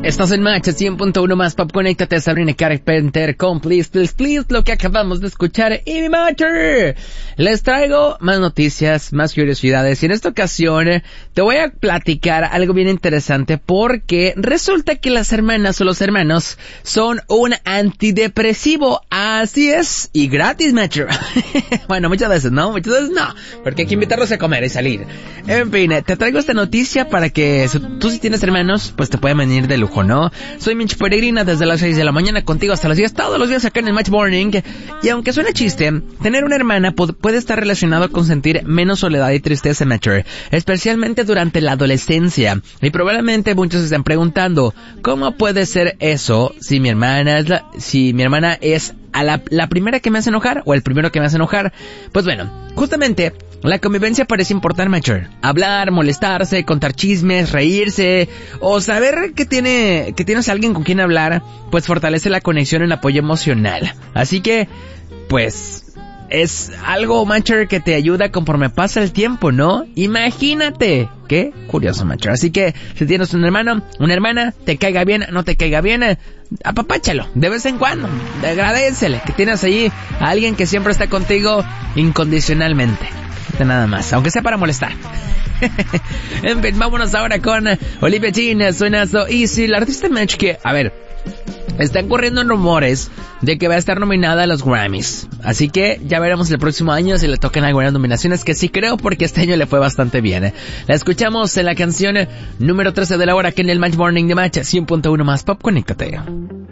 Estás en Match 100.1 más Pop. Conéctate a Sabrina Carpenter con Please, Please, Please, lo que acabamos de escuchar. Y mi Matcher, les traigo más noticias, más curiosidades. Y en esta ocasión te voy a platicar algo bien interesante, porque resulta que las hermanas o los hermanos son un antidepresivo. Así es, y gratis, Matcher. Bueno, muchas veces no, porque hay que invitarlos a comer y salir. En fin, te traigo esta noticia para que tú, si tienes hermanos, pues te pueden venir de lujo, ¿no? Soy Mitch Peregrina desde las 6 de la mañana contigo hasta las 10, todos los días acá en el Match Morning. Y aunque suene chiste, tener una hermana puede estar relacionado con sentir menos soledad y tristeza, Matcher, especialmente durante la adolescencia. Y probablemente muchos se están preguntando, ¿cómo puede ser eso si mi hermana es a la primera que me hace enojar o el primero que me hace enojar? Pues bueno, justamente la convivencia parece importar, Matcher. Hablar, molestarse, contar chismes, reírse o saber que tienes a alguien con quien hablar, pues fortalece la conexión y el apoyo emocional. Así que, pues, es algo, Matcher, que te ayuda conforme pasa el tiempo, ¿no? Imagínate. Qué curioso, Matcher. Así que, si tienes un hermano, una hermana, te caiga bien, no te caiga bien, apapáchalo de vez en cuando. Agradécele que tienes ahí a alguien que siempre está contigo incondicionalmente. Nada más, aunque sea para molestar. En fin, vámonos ahora con Olivia Dean, suena So Easy, la artista Match que, a ver, están corriendo rumores de que va a estar nominada a los Grammys. Así que ya veremos el próximo año si le tocan algunas nominaciones, que sí creo, porque este año le fue bastante bien. La escuchamos en la canción número 13 de la hora aquí en el Match Morning de Match 100.1 más Pop. Conéctate.